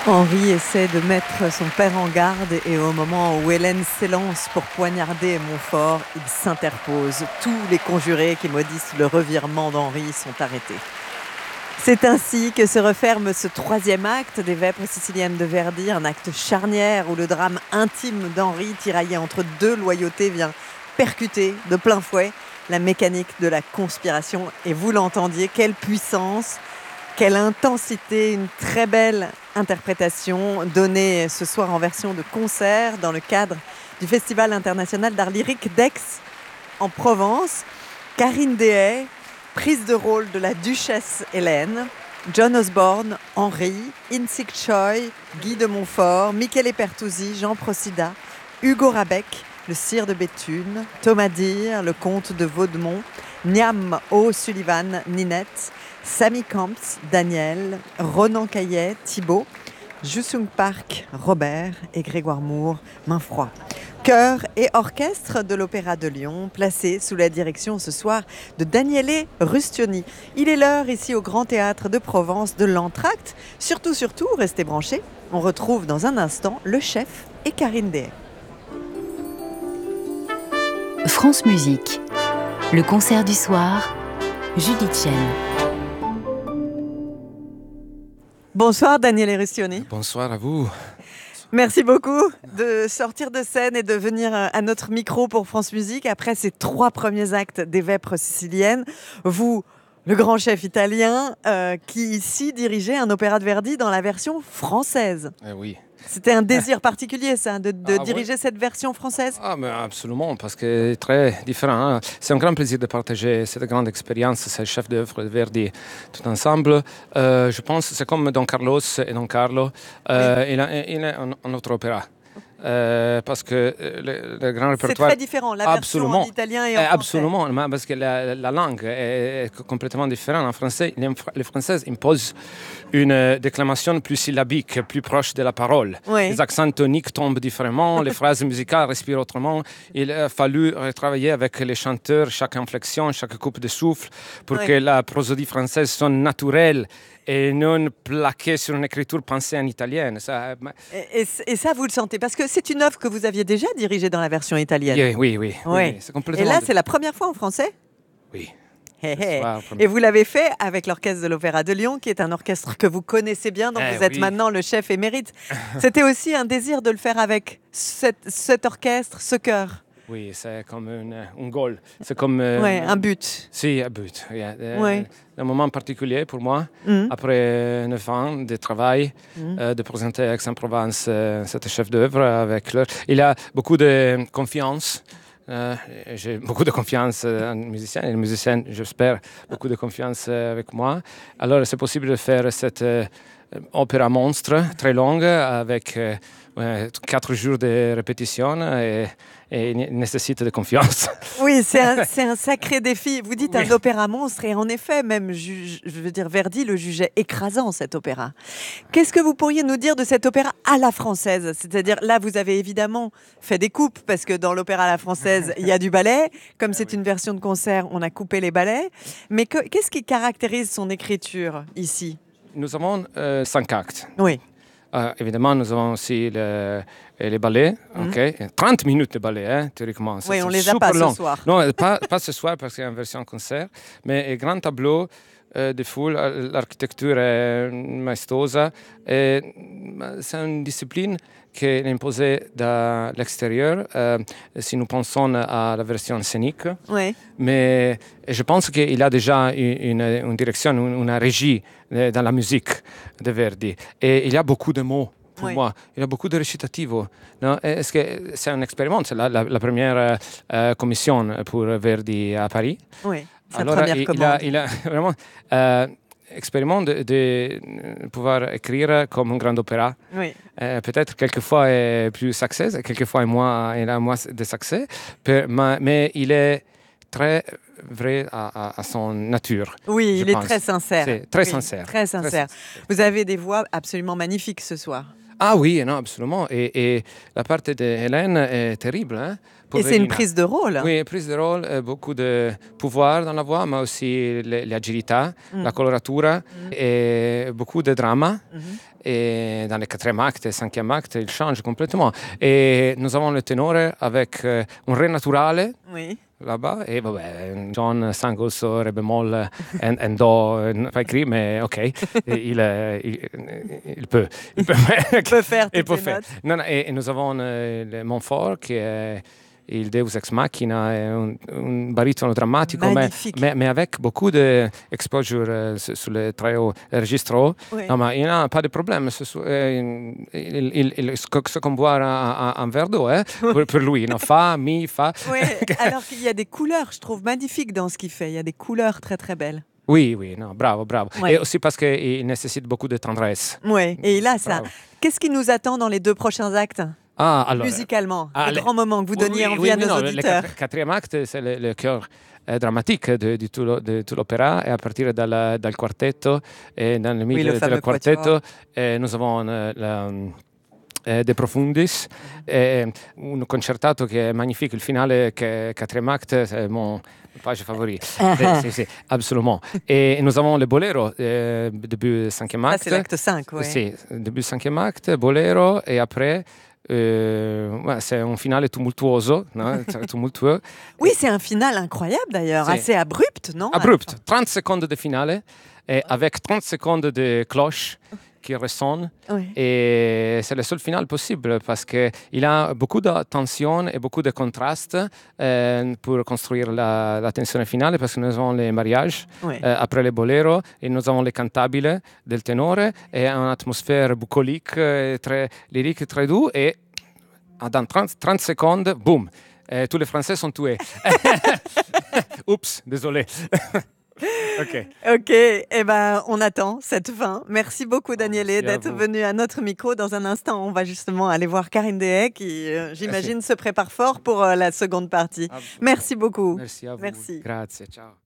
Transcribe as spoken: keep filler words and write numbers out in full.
Henri essaie de mettre son père en garde et au moment où Hélène s'élance pour poignarder Montfort, il s'interpose. Tous les conjurés qui maudissent le revirement d'Henri sont arrêtés. C'est ainsi que se referme ce troisième acte des Vêpres siciliennes de Verdi, un acte charnière où le drame intime d'Henri, tiraillé entre deux loyautés, vient percuter de plein fouet la mécanique de la conspiration. Et vous l'entendiez, quelle puissance, quelle intensité, une très belle interprétation donnée ce soir en version de concert dans le cadre du Festival international d'art lyrique d'Aix en Provence. Karine Dehaye, prise de rôle de la duchesse Hélène, John Osborne, Henri, Insik Choi, Guy de Montfort, Michele Pertusi, Jean Procida, Hugo Rabec, le sire de Béthune, Thomas Dire, le comte de Vaudemont, Niam O'Sullivan, Ninette, Samy Camps, Daniel, Ronan Caillet, Thibault, Jusung Park, Robert et Grégoire Moore, Mainfroid. Chœur et orchestre de l'Opéra de Lyon, placé sous la direction ce soir de Daniele Rustioni. Il est l'heure ici au Grand Théâtre de Provence de l'entracte. Surtout, surtout, restez branchés. On retrouve dans un instant le chef et Karine Dehaye. France Musique, le concert du soir, Judith Chen. Bonsoir Daniele Rustioni. Bonsoir à vous. Merci beaucoup de sortir de scène et de venir à notre micro pour France Musique. Après ces trois premiers actes des Vêpres siciliennes, vous, le grand chef italien, euh, qui ici dirigeait un opéra de Verdi dans la version française. Eh oui. C'était un désir particulier, ça, de, de ah, diriger oui. cette version française? Ah, mais absolument, parce que c'est très différent. Hein. C'est un grand plaisir de partager cette grande expérience, ces chefs d'œuvre de Verdi tout ensemble. Euh, je pense que c'est comme Don Carlos et Don Carlo. Euh, oui. Il, a, il est un, un autre opéra. Euh, parce que le, le grand répertoire... C'est très différent, la absolument, version en italien et en français. Absolument, parce que la, la langue est complètement différente. En français, les Français imposent une déclamation plus syllabique, plus proche de la parole. Oui. Les accents toniques tombent différemment, les phrases musicales respirent autrement. Il a fallu travailler avec les chanteurs, chaque inflexion, chaque coupe de souffle, pour oui. que la prosodie française sonne naturelle et non plaqué sur une écriture pensée en italienne. Ça... Et, et, et ça, vous le sentez? Parce que c'est une œuvre que vous aviez déjà dirigée dans la version italienne. Yeah, oui, oui. oui. oui c'est complètement et là, de... c'est la première fois en français? Oui. Hey, hey. Et vous l'avez fait avec l'Orchestre de l'Opéra de Lyon, qui est un orchestre que vous connaissez bien, dont eh, vous êtes oui. maintenant le chef émérite. C'était aussi un désir de le faire avec cet, cet orchestre, ce chœur. Oui, c'est comme une, un goal. C'est comme... Euh, ouais, un but. Si, un but. Yeah. Ouais. Un moment particulier pour moi, mm. après neuf ans de travail, mm. euh, de présenter à Aix-en-Provence euh, cet chef d'œuvre avec leur... Il a beaucoup de confiance. Euh, j'ai beaucoup de confiance en musicien et les musiciens, j'espère, beaucoup de confiance avec moi. Alors, c'est possible de faire cette euh, opéra monstre, très longue, avec euh, ouais, quatre jours de répétition et, et nécessite de confiance. Oui, c'est un, c'est un sacré défi. Vous dites oui. un opéra monstre et en effet, même, je, je veux dire, Verdi le jugeait écrasant, cet opéra. Qu'est-ce que vous pourriez nous dire de cet opéra à la française? C'est-à-dire, là, vous avez évidemment fait des coupes parce que dans l'opéra à la française, il y a du ballet. Comme c'est une version de concert, on a coupé les ballets. Mais que, qu'est-ce qui caractérise son écriture ici? Nous avons euh, cinq actes. Oui. Euh, évidemment, nous avons aussi le, les ballets, mm-hmm. okay. trente minutes de ballet, hein, théoriquement. Oui, c'est, on ne c'est les a pas long. ce soir. Non, pas, pas ce soir parce qu'il y a une version concert, mais un grand tableau euh, de foule, l'architecture est maestosa, et c'est une discipline qui est imposée de l'extérieur, euh, si nous pensons à la version scénique. Oui. Mais je pense qu'il a déjà une, une direction, une, une régie dans la musique de Verdi. Et il y a beaucoup de mots pour oui. moi. Il y a beaucoup de récitativo. Non? Est-ce que c'est un expériment? C'est la, la, la première euh, commission pour Verdi à Paris. Oui, sa Alors, première il, commande. Il a, il a vraiment... Euh, expériment de, de pouvoir écrire comme un grand opéra. Oui. Euh, peut-être quelquefois est plus succès, quelquefois moins, il a moins de succès, mais, mais il est très vrai à, à, à son nature. Oui, il pense. est très sincère. C'est très oui, sincère. Très sincère. Très sincère. Vous avez des voix absolument magnifiques ce soir. Ah oui, non, absolument. Et, et la part de Hélène est terrible, hein, Et c'est une prise de rôle. Oui, prise de rôle, euh, beaucoup de pouvoir dans la voix, mais aussi l'agilité, mm. la coloratura mm. et beaucoup de drama. Mm-hmm. Et dans le quatrième acte et cinquième acte, il change complètement. Et nous avons le ténore avec euh, un ré naturale. Oui. Là-bas, et vabbè, John cinq so, re bémol, en, en do, pas écrit, mais ok, il, il, il peut. Il peut faire toutes il peut les faire. notes. Non, non, et, et nous avons euh, le Montfort, qui est il Deus Ex Machina, un, un baritono drammatico, mais, mais, mais avec beaucoup d'exposure euh, sur, sur le très haut registre haut. Oui. Non, mais il n'a pas de problème. Ce, euh, il, il, il, ce qu'on boit un, un verre d'eau, hein, pour, pour lui. Non, fa, mi, fa. Oui, alors qu'il y a des couleurs, je trouve, magnifiques dans ce qu'il fait. Il y a des couleurs très, très belles. Oui, oui, non, bravo, bravo. Ouais. Et aussi parce qu'il nécessite beaucoup de tendresse. Oui, et il a ça. Bravo. Qu'est-ce qui nous attend dans les deux prochains actes? Ah, alors, musicalement, ah, le les... grand moment que vous donniez oui, envie oui, à oui, nos non, auditeurs. Le quatrième acte, c'est le, le cœur euh, dramatique de, de, tout le, de tout l'opéra, et à partir dal, dal quartetto, et dans le milieu oui, du quartetto, et nous avons euh, la, eh, De Profundis, mm-hmm. un concertato che è magnifique, il finale che è quatrième acte, c'est mon page favorite. C'est, c'est, absolument. Et nous avons le boléro, euh, début cinquième acte. Ça, c'est l'acte cinq, oui. Si, début cinquième acte, boléro, et après, euh, ouais, c'est un finale tumultuoso, no? tumultueux. Oui, c'est un final incroyable d'ailleurs, si. Assez abrupt, non? Abrupt, trente secondes de finale, et avec trente secondes de cloche qui ressonnent. Oui. Et c'est le seul final possible parce qu'il a beaucoup de tension et beaucoup de contraste euh, pour construire la, la tension finale, parce que nous avons les mariages, oui. euh, après les boléros, et nous avons les cantabiles del tenore et une atmosphère bucolique, euh, très lyrique, très doux, et dans trente, trente secondes, boum, euh, tous les Français sont tués. Oups, désolé. Ok. Ok, eh ben, on attend cette fin. Merci beaucoup, Daniele, d'être venu à notre micro. Dans un instant, on va justement aller voir Karine Dehaye, qui, euh, j'imagine, Merci. se prépare fort pour euh, la seconde partie. Absolument. Merci beaucoup. Merci à vous. Merci. Grazie, ciao.